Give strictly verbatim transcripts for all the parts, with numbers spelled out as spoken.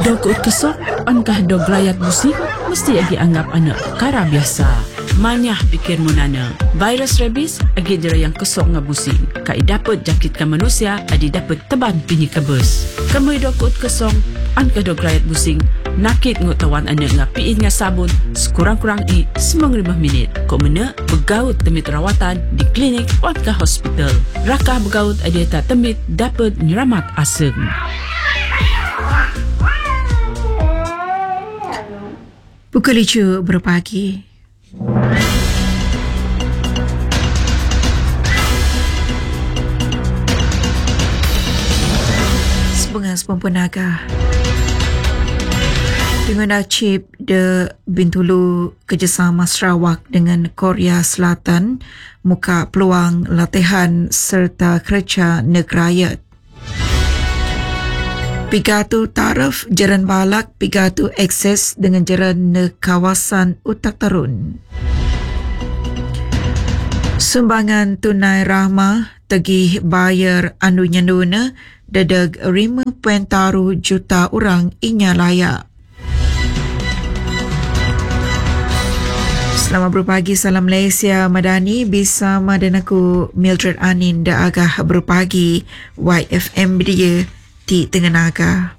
Dok ut kesok, ankah dog layat busing, mesti agi anggap anak perkara biasa. Manyah pikir munana, virus rabies agi dira yang kesok ngabusing. Kai dapat jakitkan manusia, adi dapat teban pinyi kebus. Kamui dok ut kesok, ankah dog layat busing, nakit ngutawan anak ngapiin nga sabun, sekurang-kurang i sembilan puluh lima minit. Kok mana begaut demi perawatan di klinik ankah hospital. Rakah begaut adi tak temit dapat nyeramat aseng. Buku lucu berpagi. Sebengas pempenaga dengan chip de Bintulu kerjasama Sarawak dengan Korea Selatan muka peluang latihan serta kerja negerayat. Pigatu taraf jalan balak pigatu akses dengan jalan ne kawasan Utak Tarun. Sumbangan tunai rahmah tagih bayar anu nyanduna dadag lima perpuluhan taru juta orang inya layak. Selamat berpagi, salam Malaysia Madani bersama dan aku Mildred Anin da agah berpagi Y F M dia di Tengah Naga.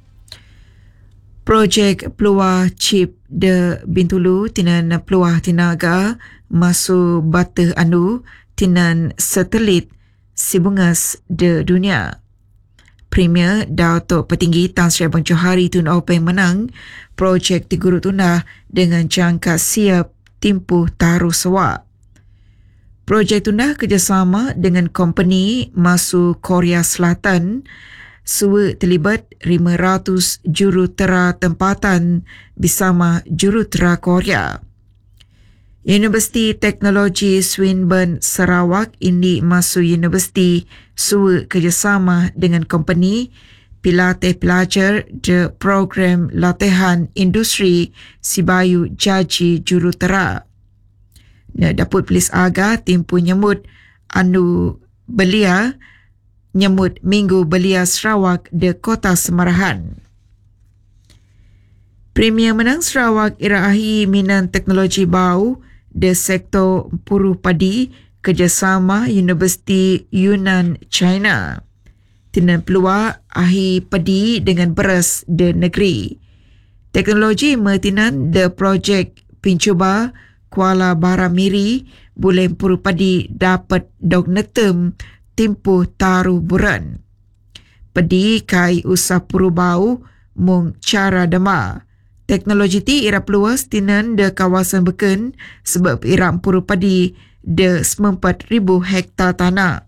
Projek peluah chip de Bintulu tinan peluah tinaga masuk batu anu tinan satelit sibungas de dunia. Premier Datuk Petinggi Tan Sri Abang Johari Tun Openg menang projek Tiguru Tunah dengan jangka siap timpuh taruh sewak. Projek Tunah kerjasama dengan company masuk Korea Selatan suwe terlibat lima ratus jurutera tempatan bersama jurutera Korea. Universiti Teknologi Swinburne Sarawak ini masuk universiti suwe kerjasama dengan company pilatih pelajar de program latihan industri Sibayu Jaji Jurutera. Ya, dapat polis aga timpu nyemut anu belia nyemut Minggu Belia Sarawak de Kota Semarahan. Premier menang Sarawak irahi minan teknologi bau de sektor puru padi kerjasama Universiti Yunnan China. Tinan peluang ahi padi dengan beras de negeri. Teknologi mertinan de projek pincuba Kuala Baramiri boleh puru padi dapat dog netem timpuh taruh buran. Pedi kai usah puru bau mung cara dema. Teknologi ti ira peluas tinan de kawasan beken sebab ira puru padi de sembilan puluh empat ribu hektar tanah.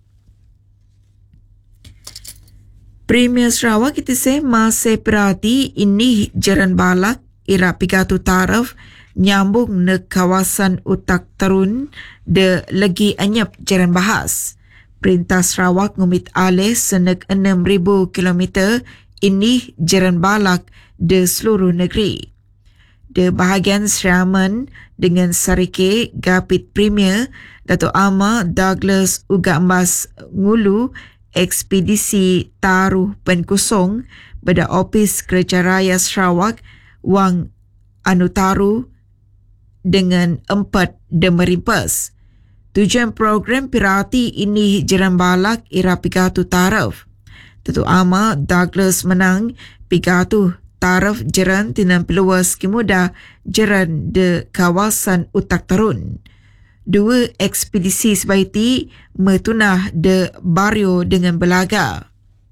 Premier Sarawak itu se masih perhati ini jalan balak ira pigatu taraf nyambung ne kawasan Utak Tarun de lagi anyap jalan bahas. Perintah Sarawak ngumit alih senek enam ribu kilometer ini jalan balak de seluruh negeri. De bahagian Seraman dengan Sarike Gapit Premier Dato' Ama Douglas Ugambas Ngulu ekspedisi taruh penkosong pada Opis Kerja Raya Sarawak wang anu taruh dengan empat demerimpas. Tujuan program pirati ini jalan balak ira pigatu taraf. Dato' Ama Douglas menang pigatu taraf jalan tinan peluas kimuda jalan de kawasan Utak Tarun. Dua ekspedisi sebaiti metunah de Bario dengan Belaga.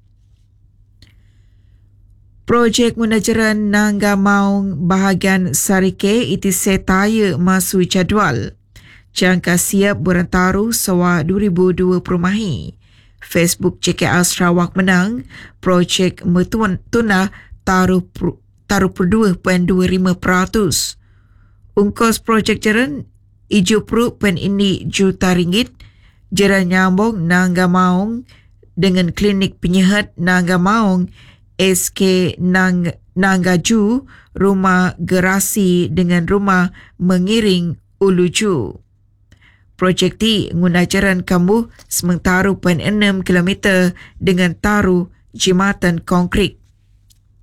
Projek munajaran Nangga Maung bahagian Sarike itu setaya masuk jadual. Jangka siap berantaru sewa dua ribu dua perumahi. Facebook J K R Sarawak menang projek metuan tunah taruh taruh per dua perpuluhan dua lima peratus. Ungkos projek jalan ijo perut pen ini juta ringgit. Jalan nyambung Nangga Maung dengan klinik penyihat Nangga Maung S K Nang, Nanggaju, rumah gerasi dengan rumah mengiring Uluju. Projek ti guna jalan kamu sementara enam kilometer dengan taruh jembatan konkrit.